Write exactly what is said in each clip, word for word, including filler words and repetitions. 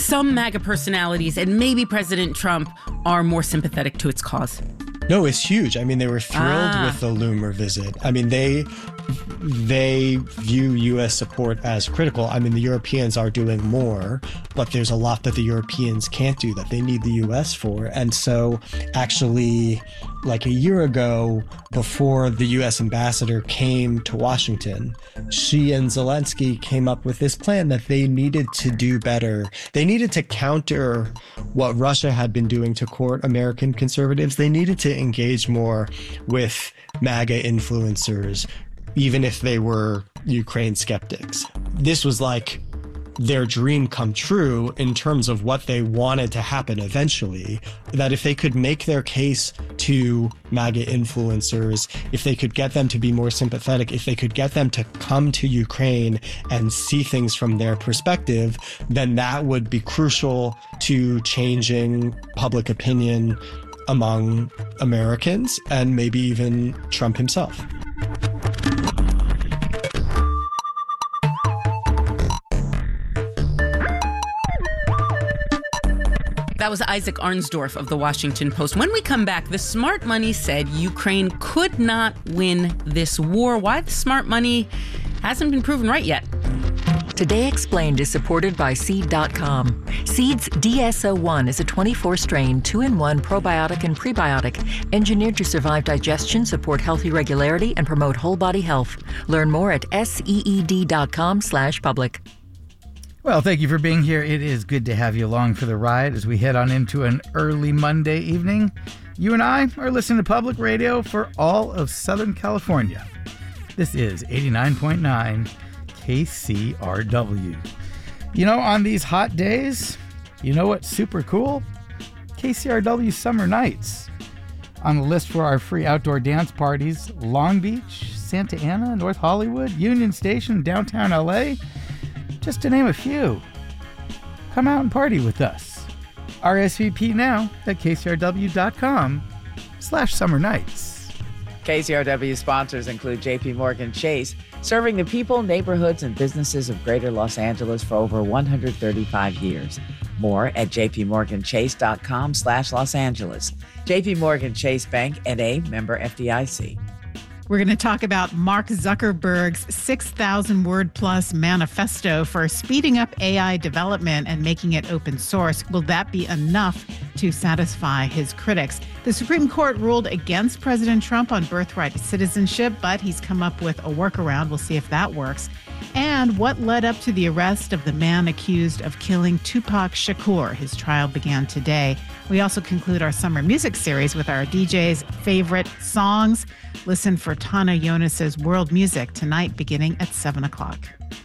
some MAGA personalities and maybe President Trump are more sympathetic to its cause? No, it's huge. I mean, they were thrilled ah. with the Loomer visit. I mean, they they view U S support as critical. I mean, the Europeans are doing more, but there's a lot that the Europeans can't do that they need the U S for. And so actually, like a year ago, before the U S ambassador came to Washington, she and Zelensky came up with this plan that they needed to do better. They needed to counter what Russia had been doing to court American conservatives. They needed to engage more with MAGA influencers, even if they were Ukraine skeptics. This was like their dream come true in terms of what they wanted to happen eventually, that if they could make their case to MAGA influencers, if they could get them to be more sympathetic, if they could get them to come to Ukraine and see things from their perspective, then that would be crucial to changing public opinion among Americans and maybe even Trump himself. That was Isaac Arnsdorf of The Washington Post. When we come back, the smart money said Ukraine could not win this war. Why the smart money hasn't been proven right yet. Today Explained is supported by Seed dot com. Seed's D S O one is a twenty-four strain, two in one probiotic and prebiotic, engineered to survive digestion, support healthy regularity, and promote whole body health. Learn more at seed dot com slash public. Well, thank you for being here. It is good to have you along for the ride as we head on into an early Monday evening. You and I are listening to public radio for all of Southern California. This is eighty-nine point nine K C R W. You know, on these hot days, you know what's super cool? K C R W Summer Nights. On the list for our free outdoor dance parties, Long Beach, Santa Ana, North Hollywood, Union Station, downtown L A, just to name a few. Come out and party with us. R S V P now at kcrw.com slash summer nights. K C R W sponsors include J P Morgan Chase, serving the people, neighborhoods, and businesses of greater Los Angeles for over one hundred thirty-five years. More at jpmorganchase.com slash Los Angeles. J P Morgan Chase Bank, N A, member F D I C. We're going to talk about Mark Zuckerberg's six thousand word plus manifesto for speeding up A I development and making it open source. Will that be enough to satisfy his critics? The Supreme Court ruled against President Trump on birthright citizenship, but he's come up with a workaround. We'll see if that works. And what led up to the arrest of the man accused of killing Tupac Shakur? His trial began today. We also conclude our summer music series with our D J's favorite songs. Listen for Tana Jonas's World Music tonight beginning at seven o'clock.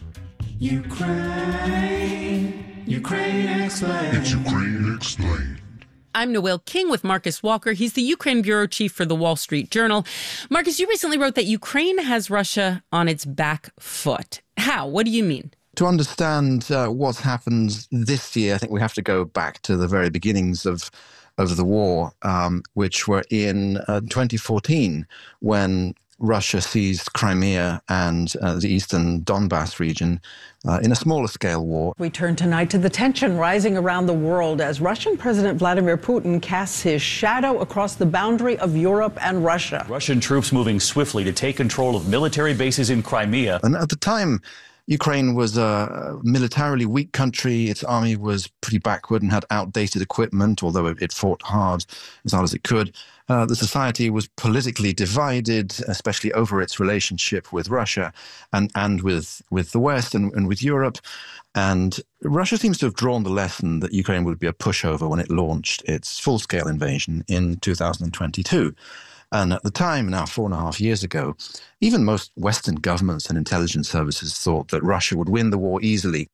Ukraine, Ukraine Explained. It's Ukraine Explained. I'm Noelle King with Marcus Walker. He's the Ukraine bureau chief for the Wall Street Journal. Marcus, you recently wrote that Ukraine has Russia on its back foot. How? What do you mean? To understand uh, what's happened this year, I think we have to go back to the very beginnings of of the war, um, which were in uh, twenty fourteen, when Russia seized Crimea and uh, the eastern Donbass region uh, in a smaller scale war. We turn tonight to the tension rising around the world as Russian President Vladimir Putin casts his shadow across the boundary of Europe and Russia. Russian troops moving swiftly to take control of military bases in Crimea. And at the time, Ukraine was a militarily weak country. Its army was pretty backward and had outdated equipment, although it fought hard, as hard as it could. Uh, the society was politically divided, especially over its relationship with Russia and, and with, with the West and, and with Europe. And Russia seems to have drawn the lesson that Ukraine would be a pushover when it launched its full-scale invasion in two thousand twenty-two. And at the time, now four and a half years ago, even most Western governments and intelligence services thought that Russia would win the war easily.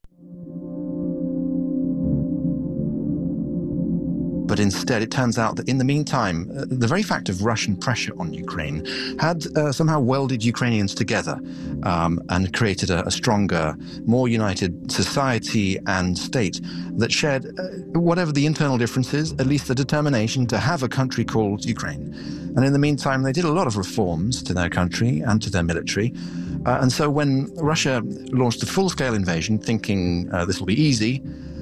But instead, it turns out that in the meantime, uh, the very fact of Russian pressure on Ukraine had uh, somehow welded Ukrainians together um, and created a, a stronger, more united society and state that shared, uh, whatever the internal differences, at least the determination to have a country called Ukraine. And in the meantime, they did a lot of reforms to their country and to their military. Uh, and so when Russia launched a full-scale invasion, thinking uh, this will be easy,